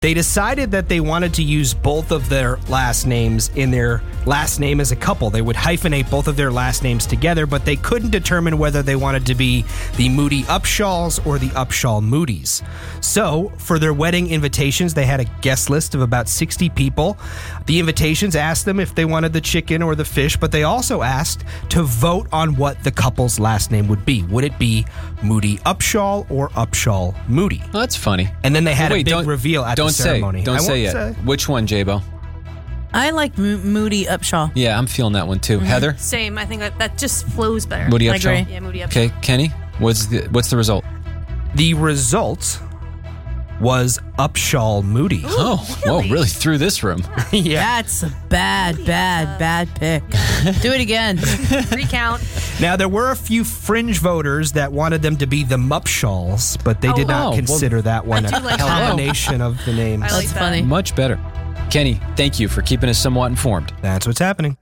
They decided that they wanted to use both of their last names in their last name as a couple. They would hyphenate both of their last names together, but they couldn't determine whether they wanted to be the Moody Upshaws or the Upshaw Moodies. So, for their wedding invitations, they had a guest list of about 60 people. The invitations asked them if they wanted the chicken or the fish, but they also asked to vote on what the couple's last name would be. Would it be Moody Upshaw or Upshaw Moody? Well, that's funny. And then they had a big reveal at the ceremony. Don't say yet. Which one, J-Bo? I like Moody Upshaw. Yeah, I'm feeling that one too. Heather? Same. I think that just flows better. Moody Upshaw? I agree. Yeah, Moody Upshaw. Okay, Kenny, what's the result? The result was Upshaw Moody. Really threw this room. Yeah. That's a bad pick. Do it again. Recount. Now, there were a few fringe voters that wanted them to be the Mupshaws, but they did not consider that one a combination of the names. I like That's that. funny. Much better. Kenny, thank you for keeping us somewhat informed. That's what's happening.